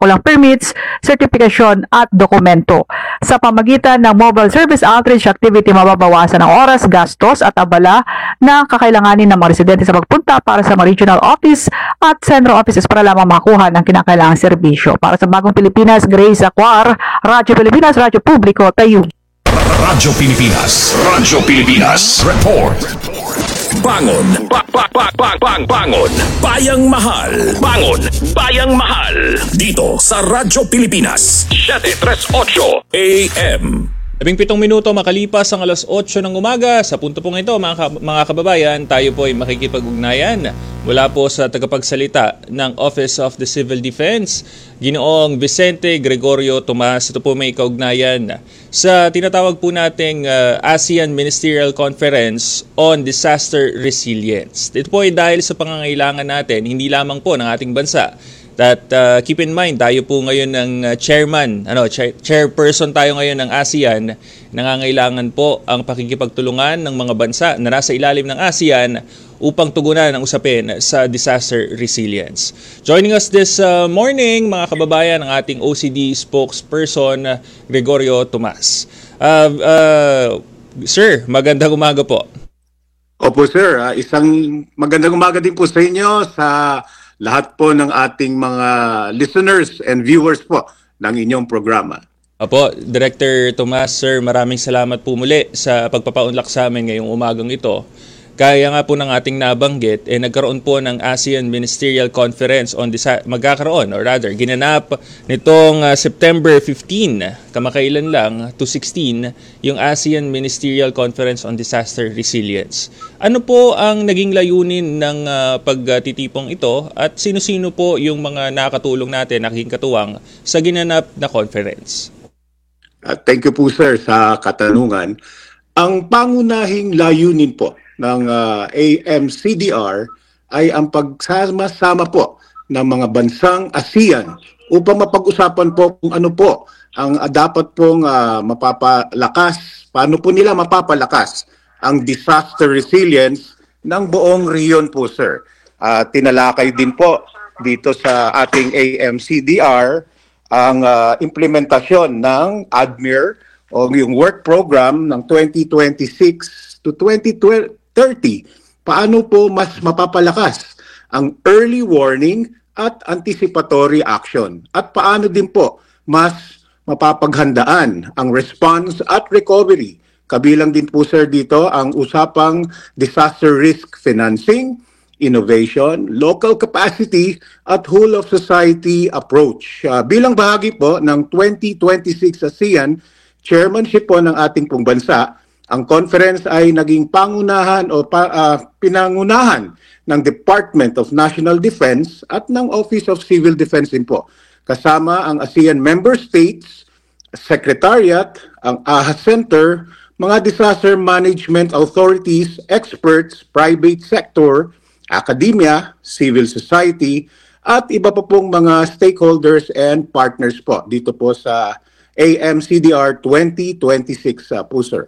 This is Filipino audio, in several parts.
kaukulang permits, sertifikasyon at dokumento. Sa pamagitan ng mobile service outreach activity, mababawasan ang oras, gastos at abala na kakailanganin ng mga residente sa pagpunta para sa mga regional office at central offices para lamang makuha ng kinakailangang serbisyo. Para sa Bagong Pilipinas, Grace Aquar, Radyo Pilipinas, Radyo Publiko, Tayo. Radyo Pilipinas, Radyo Pilipinas, Report. Bangon, bangon, bayang mahal. Bangon, bayang mahal. Dito sa Radyo Pilipinas, 738 AM. 17 minuto makalipas ang alas 8 ng umaga. Sa punto pong ito, mga kababayan, tayo po ay makikipag-ugnayan mula po sa tagapagsalita ng Office of the Civil Defense, Ginoong Vicente Gregorio Tomas. Ito po may kaugnayan sa tinatawag po nating ASEAN Ministerial Conference on Disaster Resilience. Ito po ay dahil sa pangangailangan natin, hindi lamang po ng ating bansa. That keep in mind, tayo po ngayon ng chairperson tayo ngayon ng ASEAN. Nangangailangan po ang pakikipagtulungan ng mga bansa na nasa ilalim ng ASEAN upang tugunan ang usapin sa disaster resilience. Joining us this morning, mga kababayan, ang ating OCD spokesperson, Gregorio Tomas. Sir, magandang umaga po. Opo sir, isang magandang umaga din po sa inyo, sa lahat po ng ating mga listeners and viewers po ng inyong programa. Opo, Director Tomas, sir, maraming salamat po muli sa pagpapaunlak sa amin ngayong umagang ito. Kaya nga po ng ating nabanggit, nagkaroon po ng ASEAN Ministerial Conference on magkakaroon, or rather, ginanap nitong September 15, kamakailan lang, to 16, yung ASEAN Ministerial Conference on Disaster Resilience. Ano po ang naging layunin ng pagtitipong ito at sino-sino po yung mga nakatulong natin, naging katuwang sa ginanap na conference? Thank you po sir sa katanungan. Ang pangunahing layunin po ng AMCDR ay ang pagsama-sama po ng mga bansang ASEAN upang mapag-usapan po kung ano po ang dapat pong mapapalakas, paano po nila mapapalakas ang disaster resilience ng buong rehiyon po sir. Tinalakay din po dito sa ating AMCDR ang implementasyon ng ADMIR o yung work program ng 2026 to 2030. Paano po mas mapapalakas ang early warning at anticipatory action? At paano din po mas mapapaghandaan ang response at recovery? Kabilang din po sir dito ang usapang disaster risk financing, innovation, local capacity at whole of society approach. Bilang bahagi po ng 2026 ASEAN chairmanship po ng ating pong bansa, ang conference ay naging pangunahan o pinangunahan ng Department of National Defense at ng Office of Civil Defense din po. Kasama ang ASEAN member states, Secretariat, ang AHA Center, mga disaster management authorities, experts, private sector, academia, civil society, at iba pa pong mga stakeholders and partners po dito po sa AMCDR 2026 po sir.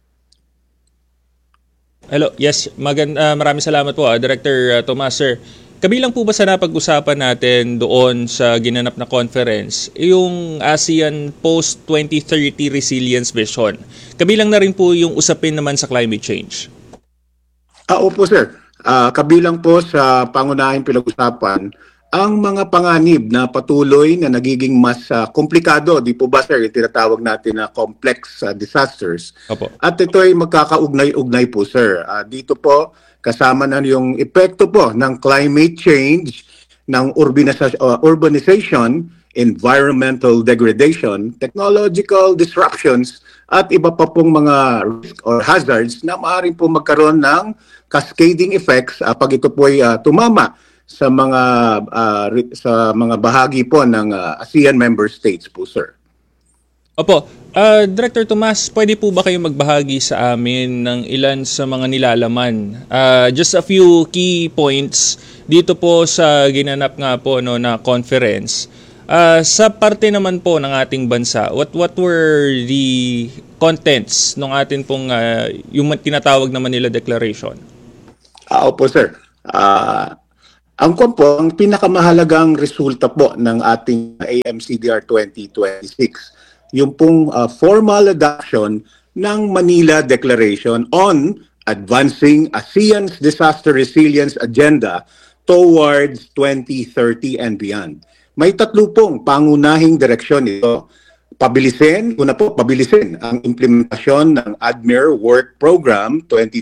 Hello, yes, maraming salamat po, Director Tomas, sir. Kabilang po ba sa napag-usapan natin doon sa ginanap na conference, yung ASEAN Post-2030 Resilience Vision? Kabilang na rin po yung usapin naman sa climate change? Opo sir, kabilang po sa pangunahing pinag-usapan ang mga panganib na patuloy na nagiging mas komplikado, di po ba sir, yung tinatawag natin na complex disasters. Opo. At ito ay magkakaugnay-ugnay po sir. Dito po kasama na yung epekto po ng climate change, ng urbanization, environmental degradation, technological disruptions, at iba pa pong mga risk or hazards na maaaring po magkaroon ng cascading effects pag ito po ay tumama sa mga bahagi po ng ASEAN member states po sir. Opo, Director Tomas, pwede po ba kayo magbahagi sa amin ng ilan sa mga nilalaman? Just a few key points dito po sa ginanap nga po na conference. Sa parte naman po ng ating bansa, what were the contents ng atin pong yung tinatawag na Manila Declaration? Opo sir. ang pinakamahalagang resulta po ng ating AMCDR 2026, yung pong formal adoption ng Manila Declaration on Advancing ASEAN's Disaster Resilience Agenda towards 2030 and beyond. May tatlo pong pangunahing direksyon ito. Pabilisin ang implementasyon ng ADMIR Work Program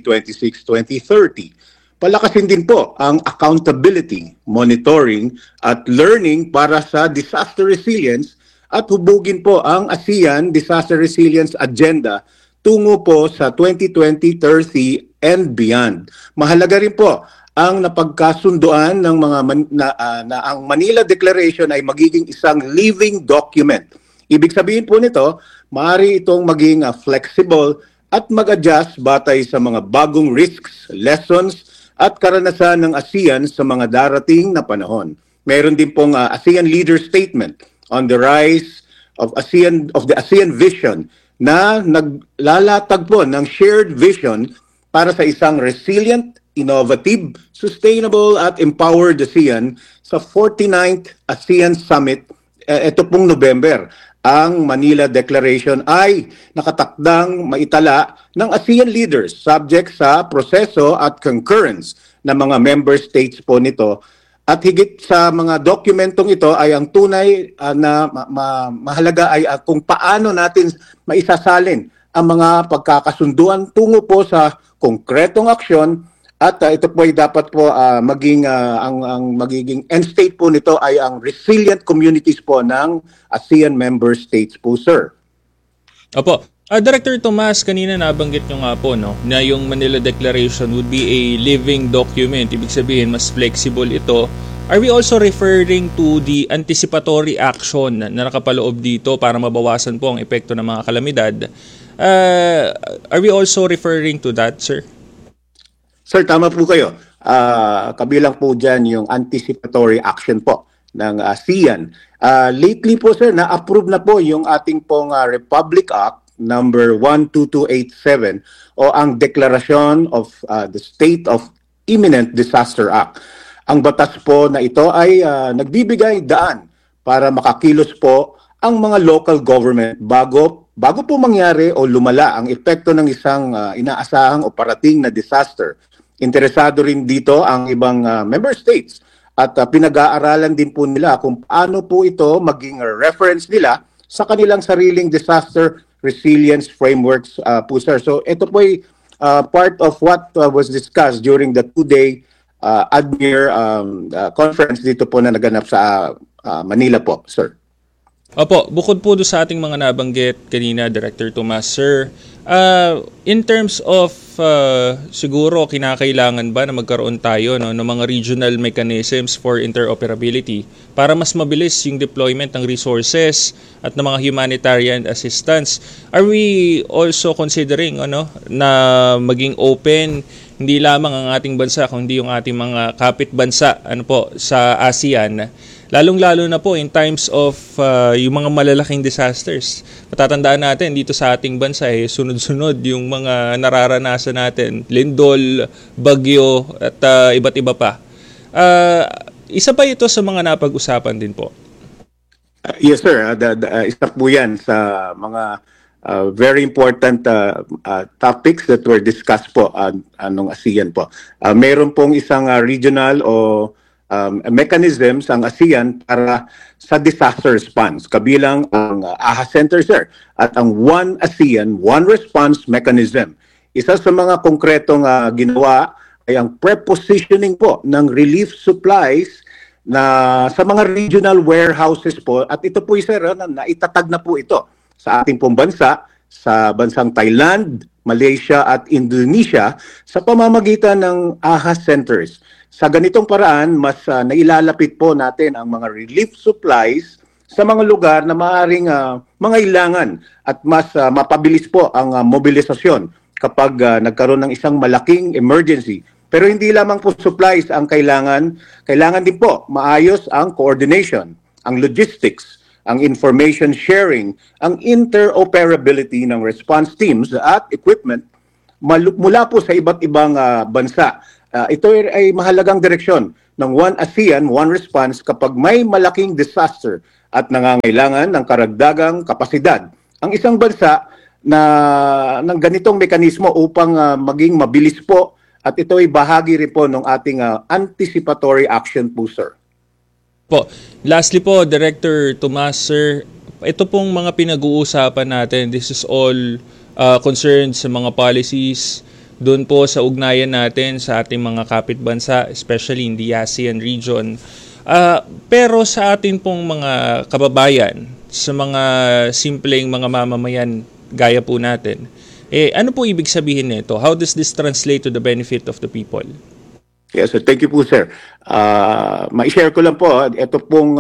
2026-2030. Palakasin din po ang accountability, monitoring at learning para sa disaster resilience at hubugin po ang ASEAN Disaster Resilience Agenda tungo po sa 2020, 30 and beyond. Mahalaga rin po ang napagkasunduan ng mga na ang Manila Declaration ay magiging isang living document. Ibig sabihin po nito, maaari itong maging flexible at mag-adjust batay sa mga bagong risks, lessons at karanasan ng ASEAN sa mga darating na panahon. Meron din pong ASEAN Leader Statement on the rise of the ASEAN vision na naglalatag po ng shared vision para sa isang resilient, innovative, sustainable at empowered ASEAN sa 49th ASEAN Summit ito pong November. Ang Manila Declaration ay nakatakdang maitala ng ASEAN leaders subject sa proseso at concurrence ng mga member states po nito. At higit sa mga dokumentong ito ay ang tunay na mahalaga ay kung paano natin maisasalin ang mga pagkakasunduan tungo po sa konkretong aksyon. At ito po ay dapat po maging ang magiging end state po nito ay ang resilient communities po ng ASEAN member states po, sir. Opo. Director Tomas, kanina nabanggit nyo nga po na yung Manila Declaration would be a living document. Ibig sabihin, mas flexible ito. Are we also referring to the anticipatory action na nakapaloob dito para mabawasan po ang epekto ng mga kalamidad? Are we also referring to that, sir? Sir, tama po kayo. Kabilang po dyan yung anticipatory action po ng ASEAN. Lately po, sir, na-approve na po yung ating pong Republic Act number 12287 o ang Declaration of the State of Imminent Disaster Act. Ang batas po na ito ay nagbibigay daan para makakilos po ang mga local government bago po mangyari o lumala ang epekto ng isang inaasahang o parating na disaster. Interesado rin dito ang ibang member states at pinag-aaralan din po nila kung paano po ito maging reference nila sa kanilang sariling disaster resilience frameworks po, sir. So ito po ay part of what was discussed during the two-day ADMIR conference dito po na naganap sa Manila po, sir. Opo, bukod po doon sa ating mga nabanggit kanina, Director Tomas, sir, in terms of siguro kinakailangan ba na magkaroon tayo ng mga regional mechanisms for interoperability para mas mabilis yung deployment ng resources at ng mga humanitarian assistance? Are we also considering na maging open hindi lamang ang ating bansa kundi yung ating mga kapitbansa sa ASEAN? Lalong-lalo na po in times of yung mga malalaking disasters. Patatandaan natin dito sa ating bansa sunod-sunod yung mga nararanasan natin. Lindol, bagyo at iba't iba pa. Isa pa ito sa mga napag-usapan din po. Yes, sir. Isa po yan sa mga very important topics that were discussed po anong ASEAN po. Mayroon pong isang regional o mechanisms ang ASEAN para sa disaster response. Kabilang ang AHA Center, sir, at ang One ASEAN, One Response Mechanism. Isa sa mga konkretong ginawa ay ang prepositioning po ng relief supplies na sa mga regional warehouses po. At ito po, sir, na itatag na po ito sa ating pong bansa, sa bansang Thailand, Malaysia at Indonesia sa pamamagitan ng AHA Centers. Sa ganitong paraan, mas nailalapit po natin ang mga relief supplies sa mga lugar na maaaring mangailangan at mas mapabilis po ang mobilisasyon kapag nagkaroon ng isang malaking emergency. Pero hindi lamang po supplies ang kailangan din po maayos ang coordination, ang logistics, ang information sharing, ang interoperability ng response teams at equipment mula po sa iba't ibang bansa. Ito ay mahalagang direksyon ng One ASEAN, One Response kapag may malaking disaster at nangangailangan ng karagdagang kapasidad ang isang bansa na ng ganitong mekanismo upang maging mabilis po, at ito ay bahagi rin po ng ating anticipatory action po, sir. Po. Lastly po, Director Tomas, sir, ito pong mga pinag-uusapan natin, this is all concerned sa mga policies doon po sa ugnayan natin sa ating mga kapitbansa, especially in the ASEAN region. Pero sa atin pong mga kababayan, sa mga simpleng mga mamamayan gaya po natin, ano po ibig sabihin nito? How does this translate to the benefit of the people? Yes, sir. Thank you po, sir. Ma-share ko lang po, ito pong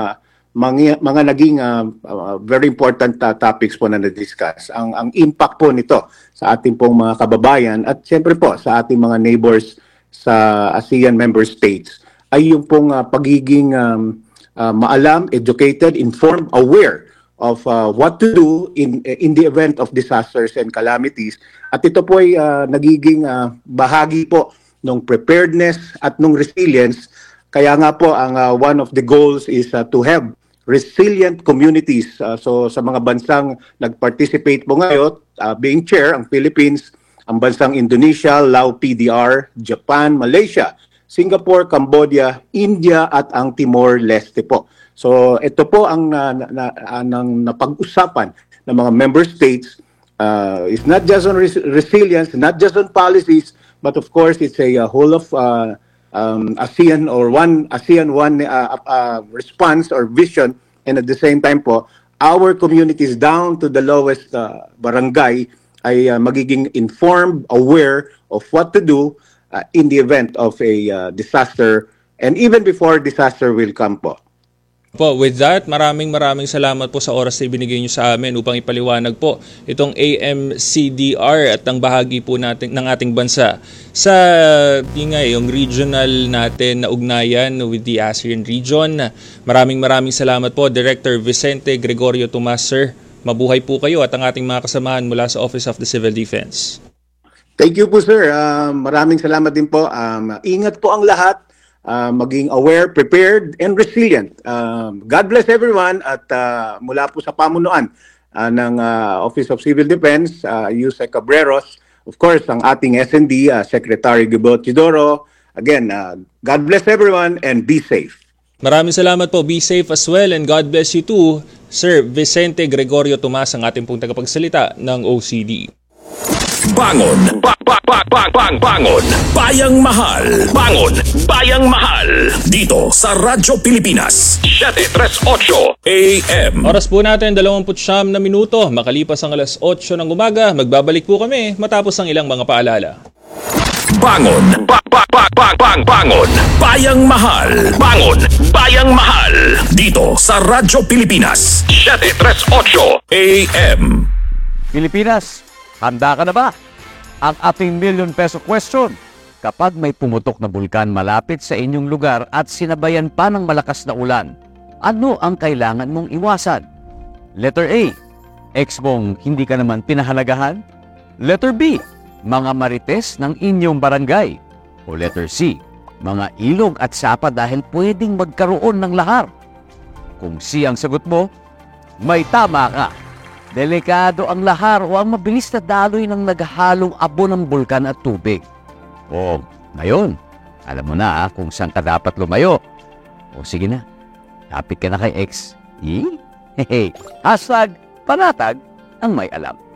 mga naging very important topics po na na-discuss. Ang impact po nito sa ating pong mga kababayan at siyempre po sa ating mga neighbors sa ASEAN member states ay yung pong pagiging maalam, educated, informed, aware of what to do in the event of disasters and calamities. At ito po ay nagiging bahagi po ng preparedness at ng resilience. Kaya nga po ang one of the goals is to have resilient communities. So sa mga bansang nag-participate po ngayon, being chair, ang Philippines, ang bansang Indonesia, Laos PDR, Japan, Malaysia, Singapore, Cambodia, India at ang Timor-Leste po. So ito po ang napag-usapan ng mga member states. It's not just on resilience, not just on policies, but of course it's a whole of ASEAN or one response or vision, and at the same time po, our communities down to the lowest barangay ay magiging informed, aware of what to do in the event of a disaster and even before disaster will come po. With that, maraming salamat po sa oras na ibinigay niyo sa amin upang ipaliwanag po itong AMCDR at ang bahagi po natin ng ating bansa sa yung regional natin na ugnayan with the ASEAN region. Maraming salamat po, Director Vicente Gregorio Tomas, sir. Mabuhay po kayo at ang ating mga kasamahan mula sa Office of the Civil Defense. Thank you po, sir. Maraming salamat din po. Ingat po ang lahat. Maging aware, prepared, and resilient. God bless everyone at mula po sa pamunuan ng Office of Civil Defense, Yusek Cabreros, of course, ang ating SND, Secretary Gilbert Chidoro. Again, God bless everyone and be safe. Maraming salamat po. Be safe as well and God bless you too, Sir Vicente Gregorio Tomas, ang ating pong tagapagsalita ng OCD. Bangon, bangon, bayang mahal. Bangon, bayang mahal. Dito sa Radyo Pilipinas, 738 AM. Oras po natin, 29 na minuto. Makalipas ang alas 8 ng umaga, magbabalik po kami matapos ang ilang mga paalala. Bangon, bangon, bayang mahal. Bangon, bayang mahal. Dito sa Radyo Pilipinas, 738 AM. Pilipinas, handa ka na ba? Ang ating million peso question. Kapag may pumutok na bulkan malapit sa inyong lugar at sinabayan pa ng malakas na ulan, ano ang kailangan mong iwasan? Letter A, ex mong hindi ka naman pinahalagahan? Letter B, mga marites ng inyong barangay? O letter C, mga ilog at sapa dahil pwedeng magkaroon ng lahar? Kung C ang sagot mo, may tama ka. Delikado ang lahar o ang mabilis na daloy ng naghahalong abo ng bulkan at tubig. O, ngayon, alam mo na kung saan ka dapat lumayo. O sige na, lapit ka na kay X. Hashtag panatag ang may alam.